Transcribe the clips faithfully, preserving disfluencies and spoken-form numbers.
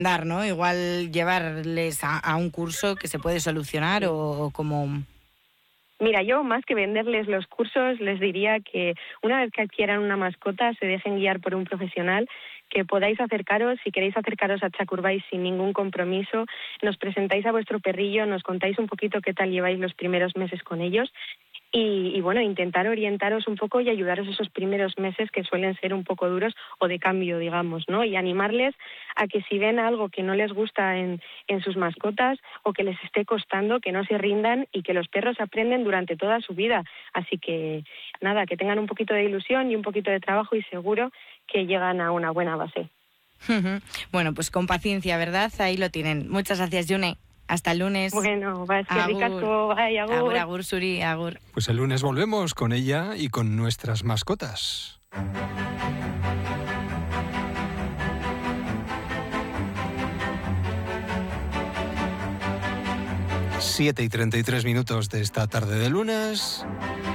dar, ¿no? Igual llevarles a, a un curso que se puede solucionar o, o como... Mira, yo más que venderles los cursos, les diría que una vez que adquieran una mascota, se dejen guiar por un profesional, que podáis acercaros, si queréis acercaros a Chakurbay sin ningún compromiso, nos presentáis a vuestro perrillo, nos contáis un poquito qué tal lleváis los primeros meses con ellos. Y, y bueno, intentar orientaros un poco y ayudaros esos primeros meses que suelen ser un poco duros o de cambio, digamos, ¿no? Y animarles a que si ven algo que no les gusta en, en sus mascotas o que les esté costando, que no se rindan y que los perros aprenden durante toda su vida. Así que nada, que tengan un poquito de ilusión y un poquito de trabajo y seguro que llegan a una buena base. Bueno, pues con paciencia, ¿verdad? Ahí lo tienen. Muchas gracias, June. Hasta el lunes. Bueno, va, es que ricasco, bye, agur. Agur, agur, Suri, agur. Pues el lunes volvemos con ella y con nuestras mascotas. Siete y treinta y tres minutos de esta tarde de lunes.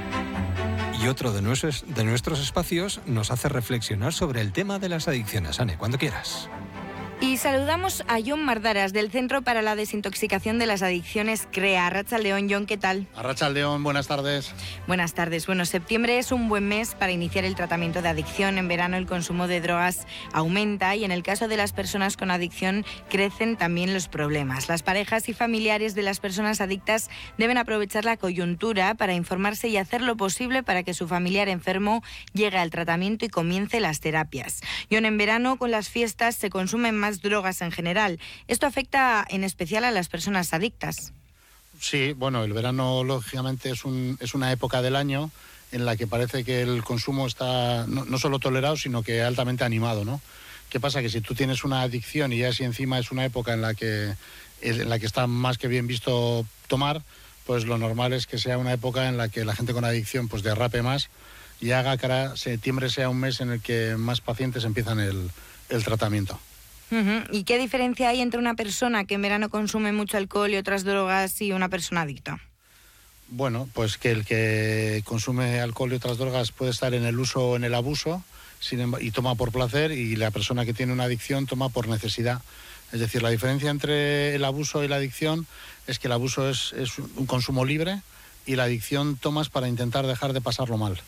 Y otro de nuestros, de nuestros espacios nos hace reflexionar sobre el tema de las adicciones. Ane, cuando quieras. Y saludamos a Jon Mardaras, del Centro para la Desintoxicación de las Adicciones CREA. Arratsaldeon, Jon, ¿qué tal? Arratsaldeon, buenas tardes. Buenas tardes. Bueno, septiembre es un buen mes para iniciar el tratamiento de adicción. En verano el consumo de drogas aumenta y en el caso de las personas con adicción crecen también los problemas. Las parejas y familiares de las personas adictas deben aprovechar la coyuntura para informarse y hacer lo posible para que su familiar enfermo llegue al tratamiento y comience las terapias. Jon, en verano con las fiestas se consumen más drogas en general. ¿Esto afecta en especial a las personas adictas? Sí, bueno, el verano lógicamente es, un, es una época del año en la que parece que el consumo está no, no solo tolerado, sino que altamente animado, ¿no? ¿Qué pasa? Que si tú tienes una adicción y ya si encima es una época en la que, en la que está más que bien visto tomar, pues lo normal es que sea una época en la que la gente con adicción pues derrape más y haga que ahora septiembre sea un mes en el que más pacientes empiezan el, el tratamiento. Uh-huh. ¿Y qué diferencia hay entre una persona que en verano consume mucho alcohol y otras drogas y una persona adicta? Bueno, pues que el que consume alcohol y otras drogas puede estar en el uso o en el abuso sin embargo, y toma por placer, y la persona que tiene una adicción toma por necesidad. Es decir, la diferencia entre el abuso y la adicción es que el abuso es, es un consumo libre y la adicción tomas para intentar dejar de pasarlo mal.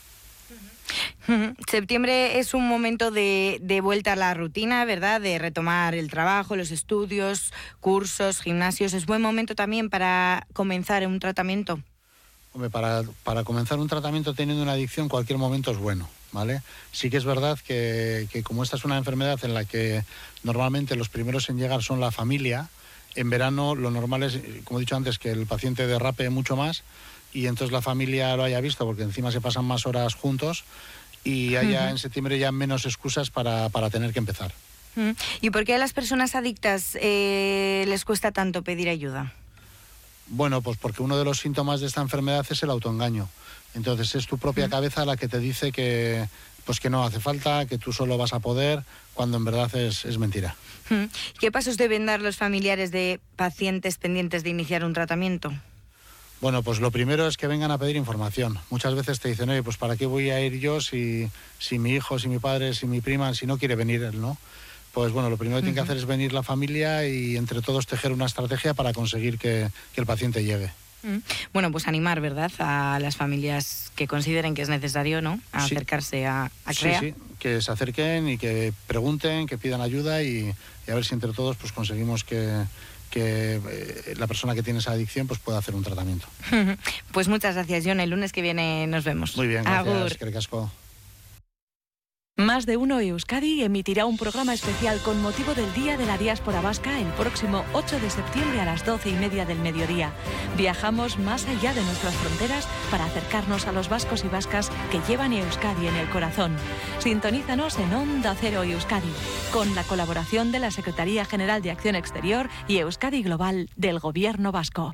Septiembre es un momento de, de vuelta a la rutina, ¿verdad? De retomar el trabajo, los estudios, cursos, gimnasios. ¿Es buen momento también para comenzar un tratamiento? Hombre, para, para comenzar un tratamiento teniendo una adicción, cualquier momento es bueno, ¿vale? Sí que es verdad que, que como esta es una enfermedad en la que normalmente los primeros en llegar son la familia, en verano lo normal es, como he dicho antes, que el paciente derrape mucho más y entonces la familia lo haya visto porque encima se pasan más horas juntos y haya uh-huh. en septiembre ya menos excusas para, para tener que empezar. Uh-huh. ¿Y por qué a las personas adictas eh, les cuesta tanto pedir ayuda? Bueno, pues porque uno de los síntomas de esta enfermedad es el autoengaño. Entonces es tu propia uh-huh. cabeza la que te dice que, pues que no hace falta, que tú solo vas a poder, cuando en verdad es, es mentira. Uh-huh. ¿Qué pasos deben dar los familiares de pacientes pendientes de iniciar un tratamiento? Bueno, pues lo primero es que vengan a pedir información. Muchas veces te dicen, oye, pues ¿para qué voy a ir yo si, si mi hijo, si mi padre, si mi prima, si no quiere venir él, ¿no? Pues bueno, lo primero que uh-huh. tiene que hacer es venir la familia y entre todos tejer una estrategia para conseguir que, que el paciente llegue. Uh-huh. Bueno, pues animar, ¿verdad?, a las familias que consideren que es necesario, ¿no?, a sí. acercarse a, a CREA. Sí, sí, que se acerquen y que pregunten, que pidan ayuda y, y a ver si entre todos pues conseguimos que... que eh, la persona que tiene esa adicción pues pueda hacer un tratamiento. Pues muchas gracias, Jon. El lunes que viene nos vemos. Muy bien, gracias. Que ricasco. Más de Uno Euskadi emitirá un programa especial con motivo del Día de la Diáspora Vasca el próximo ocho de septiembre a las doce y media del mediodía. Viajamos más allá de nuestras fronteras para acercarnos a los vascos y vascas que llevan Euskadi en el corazón. Sintonízanos en Onda Cero Euskadi, con la colaboración de la Secretaría General de Acción Exterior y Euskadi Global del Gobierno Vasco.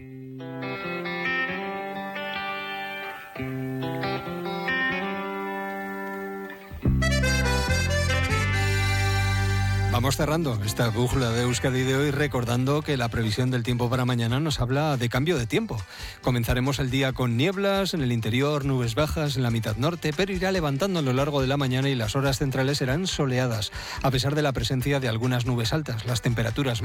Vamos cerrando esta brújula de Euskadi de hoy recordando que la previsión del tiempo para mañana nos habla de cambio de tiempo. Comenzaremos el día con nieblas en el interior, nubes bajas en la mitad norte, pero irá levantando a lo largo de la mañana y las horas centrales serán soleadas, a pesar de la presencia de algunas nubes altas. Las temperaturas